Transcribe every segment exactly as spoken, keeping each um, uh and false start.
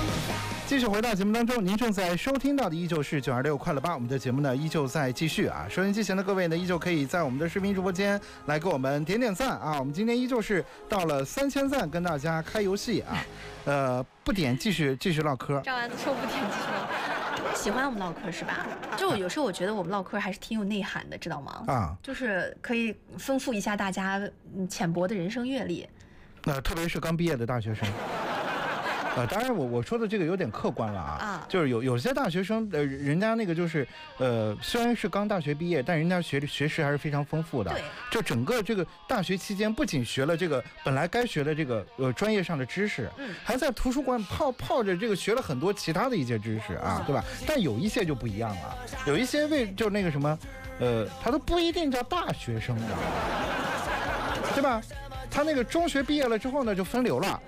继续回到节目当中，您正在收听到的依旧是九二六快乐吧，我们的节目呢依旧在继续啊。收音机前的各位呢，依旧可以在我们的视频直播间来给我们点点赞啊。我们今天依旧是到了三千赞，跟大家开游戏啊。呃，不点继续继续唠嗑。 赵安说不点继续唠。喜欢我们唠嗑是吧？就有时候我觉得我们唠嗑还是挺有内涵的，知道吗？啊，就是可以丰富一下大家浅薄的人生阅历。 那、呃、特别是刚毕业的大学生。呃，当然我我说的这个有点客观了啊，啊就是有有些大学生，呃，人家那个就是，呃，虽然是刚大学毕业，但人家学学识还是非常丰富的。对，就整个这个大学期间，不仅学了这个本来该学的这个呃专业上的知识，嗯，还在图书馆泡泡着这个学了很多其他的一些知识啊，对吧？但有一些就不一样了，有一些为就那个什么，呃，他都不一定叫大学生的，对吧？他那个中学毕业了之后呢，就分流了。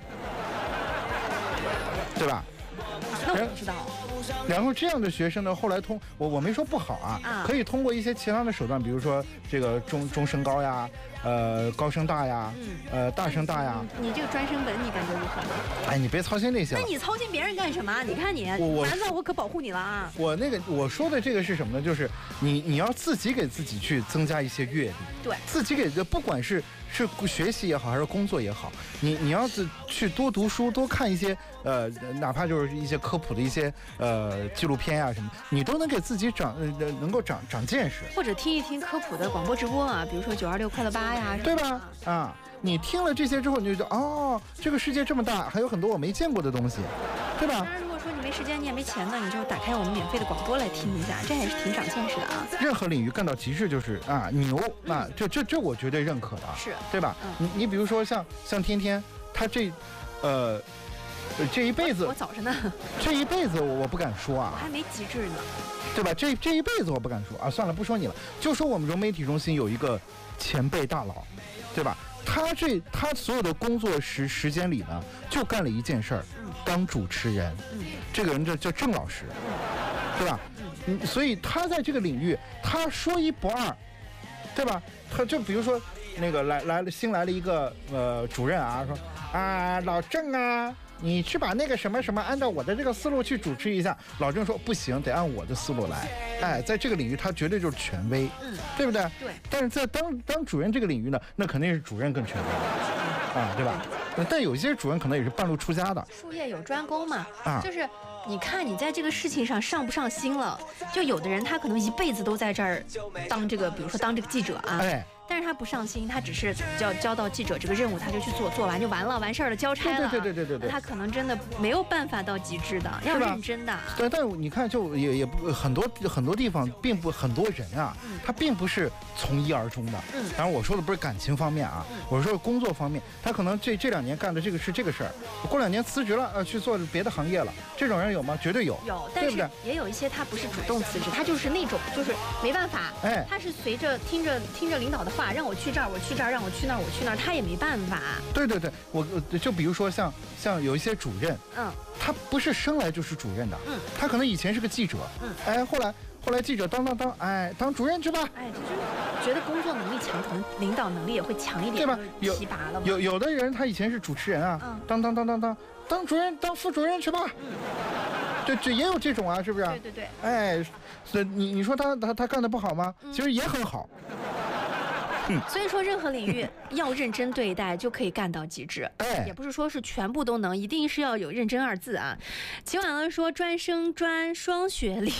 对吧？ 那我不知道。 然后这样的学生呢，后来通我我没说不好啊，啊可以通过一些其他的手段，比如说这个中中升高呀，呃高升大呀，嗯、呃大升大呀。 你这个专升本你感觉如何呢？ 哎，你别操心那些。 那你操心别人干什么？你看你，丸子，我可保护你了啊！ 我那个我说的这个是什么呢？就是你你要自己给自己去增加一些阅历， 对， 自己给的不管是。是学习也好，还是工作也好，你你要是去多读书，多看一些呃，哪怕就是一些科普的一些呃纪录片啊什么，你都能给自己长呃能够长长见识， 或者听一听科普的广播直播啊，比如说九二六快乐吧呀， 对吧？啊，你听了这些之后，你就觉得哦，这个世界这么大，还有很多我没见过的东西，对吧？ 说你没时间，你也没钱呢，你就打开我们免费的广播来听一下，这还是挺长见识的啊。 任何领域干到极致就是啊牛，那这这这我绝对认可的， 是对吧？嗯、你你比如说像像天天，他这，呃，这一辈子我早上呢， 这一辈子我我不敢说啊， 我还没极致呢， 对吧？这这一辈子我不敢说啊，算了，不说你了，就说我们融媒体中心有一个前辈大佬，对吧？他这他所有的工作时时间里呢，就干了一件事儿，当主持人。嗯，这个人这叫郑老师，对吧？嗯，所以他在这个领域，他说一不二，对吧？他就比如说那个来来了新来了一个呃主任啊，说啊老郑啊，你去把那个什么什么按照我的这个思路去主持一下。老郑说不行，得按我的思路来。哎，在这个领域他绝对就是权威，嗯，对不对？ 对。 但是在当当主任这个领域呢，那肯定是主任更权威啊，对吧？但有些主任可能也是半路出家的。 术业有专攻嘛，啊，就是你看你在这个事情上上不上心了，就有的人他可能一辈子都在这儿当这个，比如说当这个记者啊，哎。但是他不上心，他只是交交到记者这个任务，他就去做，做完就完了，完事儿了，交差了。 对对对对对对。 他可能真的没有办法到极致的，要认真的。 对，但是你看，就也也不很多很多地方，并不很多人啊，嗯、他并不是从一而终的。嗯。当然我说的不是感情方面啊，嗯、我说工作方面，他可能这这两年干的这个是这个事儿，过两年辞职了，呃，去做别的行业了，这种人有吗？绝对有。 有，但是也有一些他不是主动辞职，他就是那种就是没办法，哎，他是随着听着听着领导的话。让我去这儿，我去这儿；让我去那儿，我去那儿。他也没办法。 对对对，我就比如说像像有一些主任，嗯，他不是生来就是主任的，嗯，他可能以前是个记者，嗯，哎，后来后来记者当当当，哎，当主任去吧， 哎，就是觉得工作能力强，可能领导能力也会强一点， 对吧？有提拔了嘛。 有有的人他以前是主持人啊，嗯，当当当当当，当主任当副主任去吧，嗯，这这也有这种啊，是不是？ 对对对， 哎，所以你你说他他他干得不好吗？其实也很好。 嗯、所以说任何领域要认真对待就可以干到极致，哎，也不是说是全部都能，一定是要有认真二字啊。秦婉儿说专升专双学历，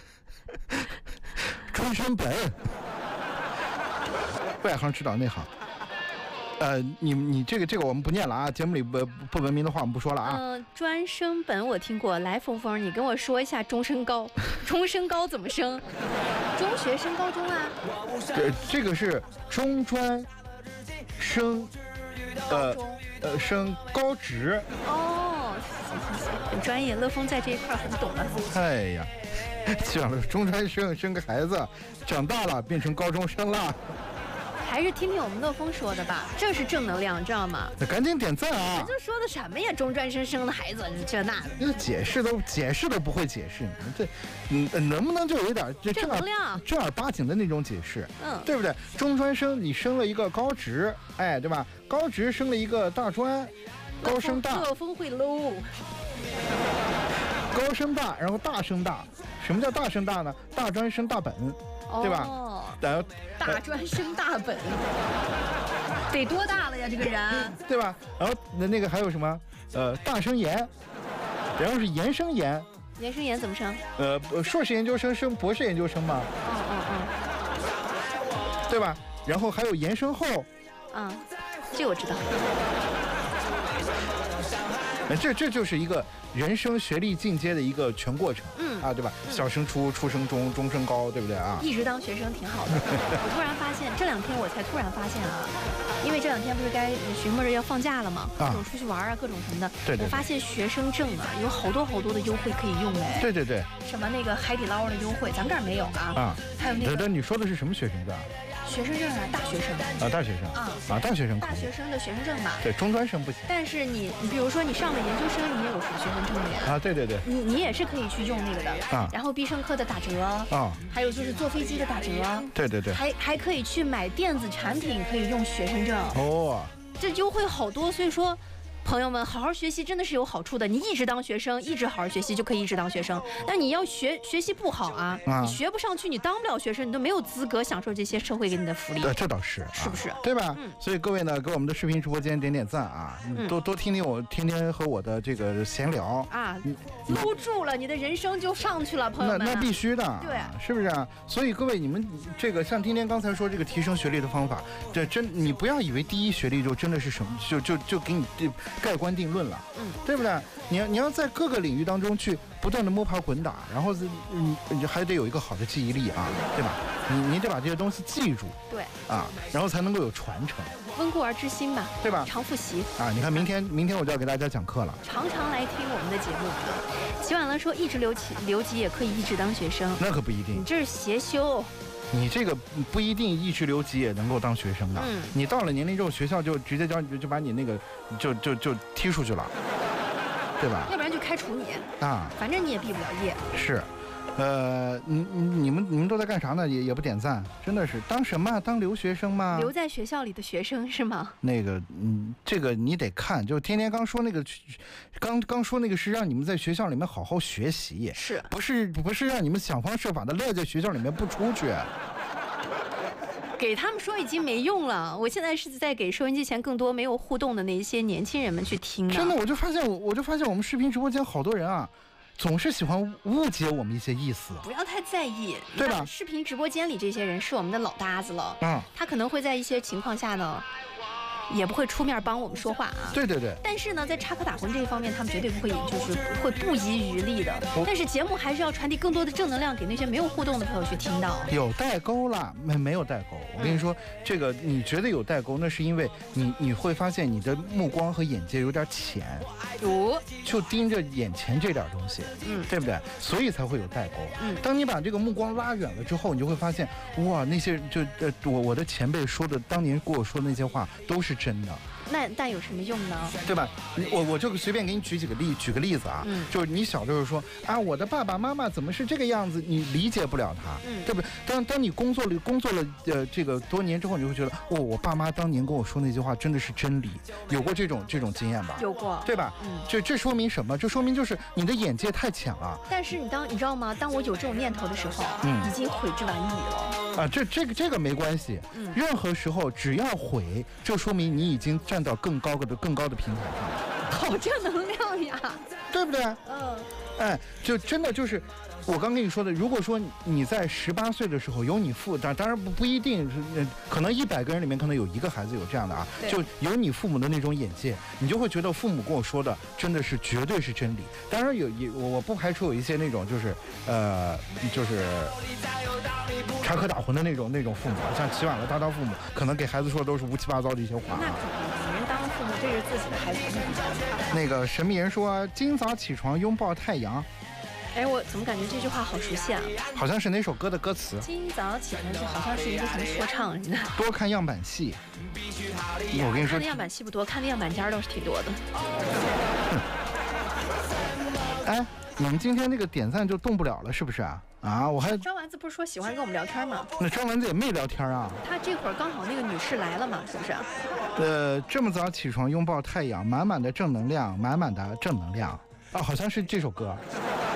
专升本，外行指导内行。呃，你你这个这个我们不念了啊，节目里不不文明的话我们不说了啊。 嗯、呃，专升本我听过，来峰峰，你跟我说一下中升高，中升高怎么升？中学升高中啊？ 这这个是中专升，呃呃升高职。 哦，行行行，很专业，乐峰在这一块很懂了。 哎呀，讲了中专生生个孩子，长大了变成高中生了。 还是听听我们乐峰说的吧，这是正能量，知道吗？ 那赶紧点赞啊！ 人这说的什么呀？中专生生的孩子，这那的， 那解释都解释都不会解释，这，嗯，能不能就有一点这正能量、 正儿八经的那种解释？嗯，对不对？中专生你升了一个高职，哎，对吧？高职升了一个大专，高升大。 乐峰会 low。 高升大，然后大升大。什么叫大升大呢？大专升大本，对吧？ 哦， 然后大专升大本，得多大了呀？这个人， 对吧？然后那那个还有什么？呃，大升研，然后是研升研。 研升研怎么升？ 呃，硕士研究生升博士研究生嘛。 哦哦哦。对吧？然后还有研升后。 啊，这我知道。 这这就是一个人生学历进阶的一个全过程，嗯啊，对吧？小升初，初升中，中升高，对不对啊？ 一直当学生挺好的。我突然发现，这两天我才突然发现啊，因为这两天不是该学末日要放假了吗？各种出去玩啊，各种什么的。 对对。 我发现学生证啊，有好多好多的优惠可以用哎。 对对对。 什么那个海底捞的优惠，咱们这儿没有啊。啊。还有那个。 等等，你说的是什么学生证？ 学生证啊，大学生啊，大学生啊啊，大学生大学生的学生证嘛。 对，中专生不行。 但是你，你比如说你上了研究生，你也有学生证的呀。 啊，对对对。 你你也是可以去用那个的啊。然后必胜客的打折啊，还有就是坐飞机的打折。 对对对。 还还可以去买电子产品，可以用学生证。哦。这优惠好多，所以说。朋友们，好好学习真的是有好处的。你一直当学生，一直好好学习，就可以一直当学生。但你要学学习不好啊，啊你学不上去，你当不了学生，你都没有资格享受这些社会给你的福利。 对，这倒是， 是不是？啊、 对吧？嗯、所以各位呢，给我们的视频直播间点点赞啊，嗯、多多听听我天天和我的这个闲聊啊，搂住了，你的人生就上去了，朋友们。 那那必须的， 对， 是不是啊？所以各位，你们这个像天天刚才说这个提升学历的方法，这真你不要以为第一学历就真的是什么，就就就给你盖棺定论了。嗯，对不对？你要你要在各个领域当中去不断的摸爬滚打，然后嗯，你还得有一个好的记忆力啊，对吧？你你得把这些东西记住， 对啊，然后才能够有传承。 温故而知新吧， 对吧？ 常复习啊！你看明天明天我就要给大家讲课了， 常常来听我们的节目啊。洗碗了说一直留级留级也可以一直当学生， 那可不一定， 你这是邪修。 你这个不一定一直留级也能够当学生的，嗯，你到了年龄之后，学校就直接教就把你那个就就就踢出去了，对吧？ 要不然就开除你啊，反正你也毕不了业。 是，呃，你你们你们都在干啥呢？也也不点赞，真的是当什么？当留学生吗？ 留在学校里的学生是吗？ 那个，嗯，这个你得看，就天天刚说那个，刚刚说那个是让你们在学校里面好好学习， 是不是不是让你们想方设法的乐在学校里面不出去？ 给他们说已经没用了，我现在是在给收音机前更多没有互动的那一些年轻人们去听的。 真的，我就发现我我就发现我们视频直播间好多人啊。总是喜欢误解我们一些意思， 不要太在意， 对吧？ 视频直播间里这些人是我们的老搭子了，嗯，他可能会在一些情况下呢，也不会出面帮我们说话啊。 对对对。 但是呢，在插科打诨这一方面，他们绝对不会，就是会不遗余力的。但是节目还是要传递更多的正能量给那些没有互动的朋友去听到。 有代沟了没？没有代沟。我跟你说，嗯、这个你觉得有代沟，那是因为你你会发现你的目光和眼界有点浅， 哦， 就盯着眼前这点东西，嗯，对不对？所以才会有代沟。嗯，当你把这个目光拉远了之后，你就会发现，哇，那些就呃我我的前辈说的，当年跟我说的那些话都是真的。 那但有什么用呢？ 对吧？我我就随便给你举几个例，举个例子啊，嗯、就是你小时候说啊，我的爸爸妈妈怎么是这个样子，你理解不了他，嗯、对不对？当当你工作了工作了呃这个多年之后，你会觉得，哦，我爸妈当年跟我说那句话真的是真理，有过这种这种经验吧？ 有过， 对吧？嗯，这这说明什么？这说明就是你的眼界太浅了。 但是你当你知道吗？当我有这种念头的时候，嗯，已经悔之晚矣了。 啊，这这个这个没关系，嗯，任何时候只要悔，这说明你已经站到更高的更高的平台上了。 好正能量呀， 对不对？嗯，哎，就真的就是。我刚跟你说的，如果说你在十八岁的时候有你父，当当然不不一定是，可能一百个人里面可能有一个孩子有这样的啊，就有你父母的那种眼界，你就会觉得父母跟我说的真的是绝对是真理。当然有也我不排除有一些那种就是呃就是插科打诨的那种那种父母，像起晚了大当父母，可能给孩子说的都是乌七八糟的一些话。 那肯定，人当父母对着自己的孩子肯定比较差。 那个神秘人说，今早起床拥抱太阳。 哎，我怎么感觉这句话好熟悉啊？ 好像是哪首歌的歌词？ 今早起来就好像是一个什么说唱似的。 多看样板戏。我跟你说， 看的样板戏不多，看的样板间倒是挺多的。 哎，你们今天那个点赞就动不了了，是不是啊？啊，我还张丸子不是说喜欢跟我们聊天吗？ 那张丸子也没聊天啊。 他这会儿刚好那个女士来了嘛，是不是？ 呃，这么早起床拥抱太阳，满满的正能量，满满的正能量。啊，好像是这首歌。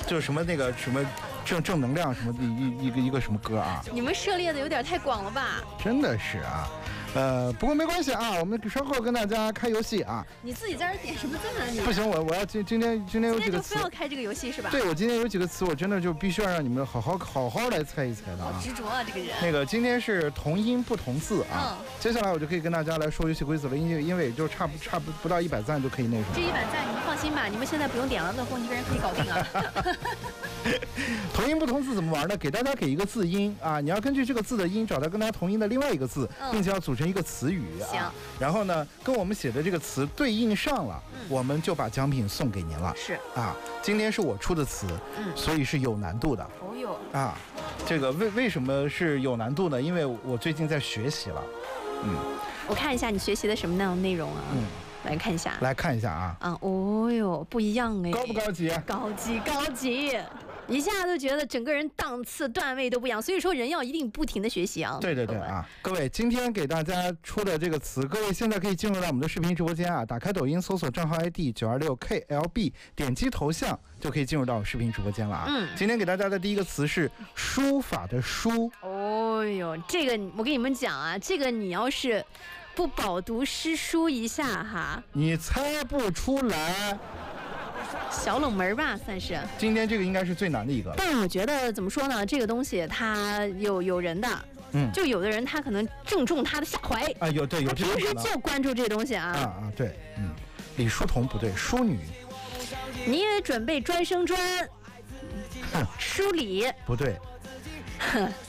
就什么那个什么正正能量什么一一个一个什么歌啊？ 你们涉猎的有点太广了吧？ 真的是啊。呃，不过没关系啊，我们稍后跟大家开游戏啊。 你自己在这点什么赞啊你？ 不行，我我要今今天今天有几个词， 今天就非要开这个游戏是吧？ 对，我今天有几个词，我真的就必须要让你们好好好好来猜一猜的啊。 好执着啊，这个人。 那个今天是同音不同字啊，嗯、接下来我就可以跟大家来说游戏规则了，因为因为就差不差不不到一百赞就可以那什么。 这一百赞你们放心吧，你们现在不用点了，乐风一个人可以搞定啊。 同音不同字怎么玩呢？给大家给一个字音啊，你要根据这个字的音找到跟它同音的另外一个字，嗯、并且要组成一个词语。 行， 然后呢，跟我们写的这个词对应上了，嗯、我们就把奖品送给您了。 是啊，今天是我出的词，嗯，所以是有难度的。 哦哟， 啊，这个为为什么是有难度呢？因为我最近在学习了，嗯， 我看一下你学习的什么样的内容啊？嗯，来看一下， 来看一下啊。 啊，哦哟，不一样哎， 高不高级？ 高级高级。一下就觉得整个人档次段位都不一样，所以说人要一定不停的学习啊。 对对对啊，各位，今天给大家出的这个词，各位现在可以进入到我们的视频直播间啊，打开抖音搜索账号 I D 九二六 K L B， 点击头像就可以进入到视频直播间了啊。嗯，今天给大家的第一个词是书法的书。 哦哟，这个我跟你们讲啊，这个你要是不饱读诗书一下哈， 你猜不出来。 小冷门吧，算是。 今天这个应该是最难的一个。 但我觉得怎么说呢，这个东西它有有人的，嗯，就有的人他可能正中他的下怀啊，有对有这种。 平时就关注这东西啊。 啊啊对，嗯，李叔同不对，淑女。 你也准备专升专，书理不对。